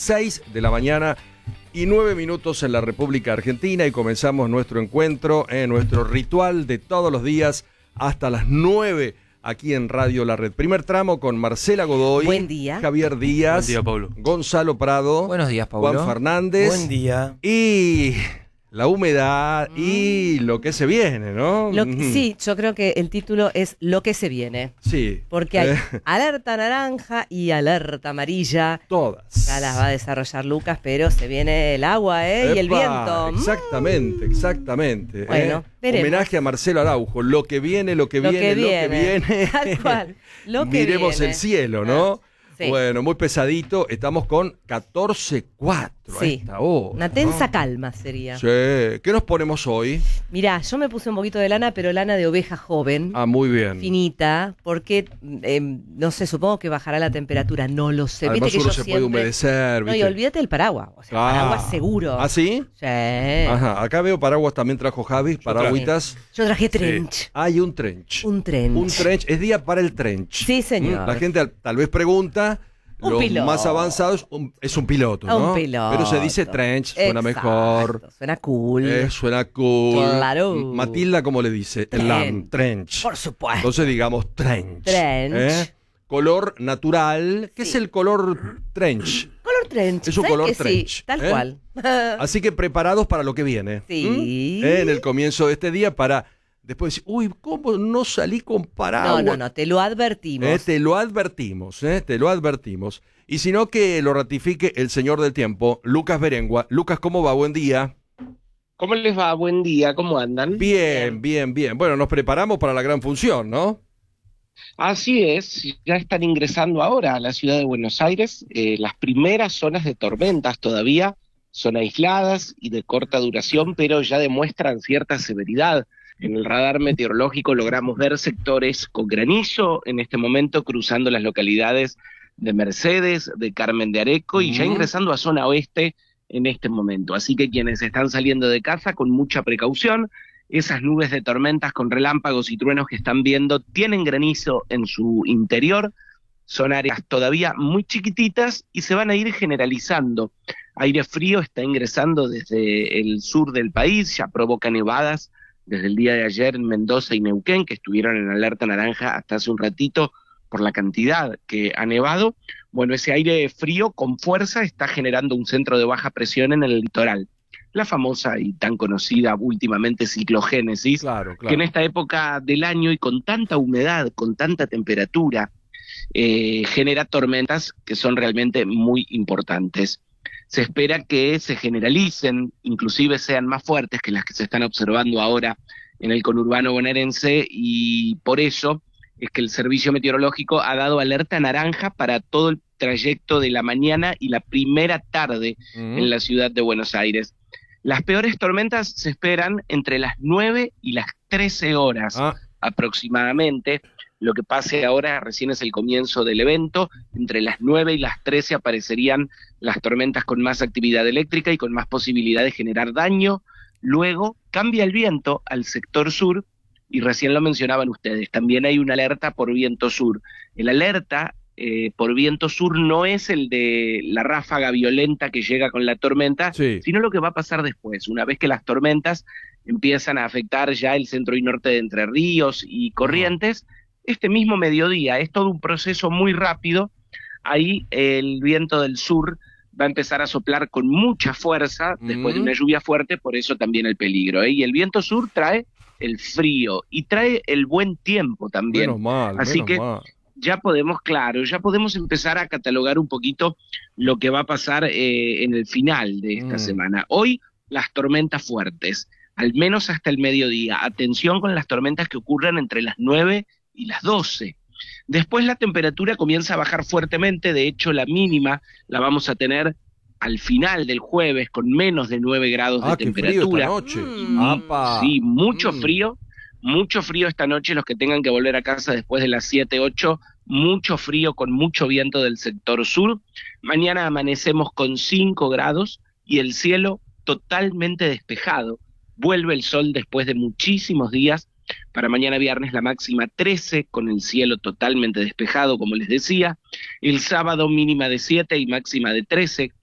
6 de la mañana y 9 minutos en la República Argentina y comenzamos nuestro encuentro, nuestro ritual de todos los días hasta las 9 aquí en Radio La Red. Primer tramo con Marcela Godoy. Buen día. Javier Díaz. Buen día, Pablo. Gonzalo Prado. Buenos días, Pablo. Juan Fernández. Buen día. Y la humedad y lo que se viene, ¿no? Sí, yo creo que el título es Lo que se viene. Sí. Porque hay alerta naranja y alerta amarilla. Todas. Ya las va a desarrollar Lucas, pero se viene el agua, y el viento. Exactamente. Bueno, veremos. Homenaje a Marcelo Araujo. Lo que viene. Tal cual. Miremos el cielo, ¿no? Sí. Bueno, muy pesadito. Estamos con 14.4 a esta hora. Una tensa calma sería. Sí. ¿Qué nos ponemos hoy? Mirá, yo me puse un poquito de lana, pero lana de oveja joven. Ah, muy bien. Finita, porque, no sé, supongo que bajará la temperatura, no lo sé. Además Viste que uno yo se puede humedecer, No, y ¿viste? olvídate del paraguas. O sea, paraguas seguro. ¿Ah, sí? Sí. Ajá, acá veo paraguas, también trajo Javi, paragüitas. Yo traje trench. Hay un trench. Un trench. Un trench, es día para el trench. Sí, señor. La gente tal vez pregunta, Un los piloto. más avanzados, es un piloto, ¿no? Un piloto. Pero se dice trench, suena Exacto, mejor. Suena cool. Suena cool. Claro. Matilda, ¿cómo le dice? Trench. Por supuesto. Entonces digamos trench. Trench. Color natural. ¿Qué es el color trench? Color trench. Es un ¿sabes color que trench. Sí, tal cual. Así que preparados para lo que viene. Sí. En el comienzo de este día para después decir, uy, ¿cómo no salí con paraguas? No, te lo advertimos. Te lo advertimos. Y si no, que lo ratifique el señor del tiempo, Lucas Berengua. Lucas, ¿cómo va? Buen día. ¿Cómo les va? Buen día, ¿cómo andan? Bien. Bueno, nos preparamos para la gran función, ¿no? Así es, ya están ingresando ahora a la ciudad de Buenos Aires. Las primeras zonas de tormentas todavía son aisladas y de corta duración, pero ya demuestran cierta severidad. En el radar meteorológico logramos ver sectores con granizo en este momento cruzando las localidades de Mercedes, de Carmen de Areco y ya ingresando a zona oeste en este momento. Así que quienes están saliendo de casa con mucha precaución, esas nubes de tormentas con relámpagos y truenos que están viendo tienen granizo en su interior, son áreas todavía muy chiquititas y se van a ir generalizando. Aire frío está ingresando desde el sur del país, ya provoca nevadas desde el día de ayer en Mendoza y Neuquén, que estuvieron en alerta naranja hasta hace un ratito por la cantidad que ha nevado. Bueno, ese aire frío con fuerza está generando un centro de baja presión en el litoral. La famosa y tan conocida últimamente ciclogénesis, Claro. que en esta época del año y con tanta humedad, con tanta temperatura, genera tormentas que son realmente muy importantes. Se espera que se generalicen, inclusive sean más fuertes que las que se están observando ahora en el conurbano bonaerense, y por eso es que el Servicio Meteorológico ha dado alerta naranja para todo el trayecto de la mañana y la primera tarde en la ciudad de Buenos Aires. Las peores tormentas se esperan entre las 9 y las 13 horas aproximadamente. Lo que pase ahora recién es el comienzo del evento. Entre las 9 y las 13 aparecerían las tormentas con más actividad eléctrica y con más posibilidad de generar daño. Luego cambia el viento al sector sur, y recién lo mencionaban ustedes, también hay una alerta por viento sur. El alerta por viento sur no es el de la ráfaga violenta que llega con la tormenta, sino lo que va a pasar después, una vez que las tormentas empiezan a afectar ya el centro y norte de Entre Ríos y Corrientes. Este mismo mediodía es todo un proceso muy rápido. Ahí el viento del sur va a empezar a soplar con mucha fuerza después de una lluvia fuerte, por eso también el peligro, Y el viento sur trae el frío y trae el buen tiempo también. Así que ya podemos empezar a catalogar un poquito lo que va a pasar en el final de esta semana. Hoy las tormentas fuertes, al menos hasta el mediodía. Atención con las tormentas que ocurran entre las 9 y las 12. Después la temperatura comienza a bajar fuertemente, de hecho la mínima la vamos a tener al final del jueves con menos de 9 grados de temperatura. Frío esta noche. Sí, mucho frío esta noche. Los que tengan que volver a casa después de las 7, 8, mucho frío con mucho viento del sector sur. Mañana amanecemos con 5 grados y el cielo totalmente despejado. Vuelve el sol después de muchísimos días. Para mañana viernes la máxima 13 con el cielo totalmente despejado, como les decía. El sábado mínima de 7 y máxima de 13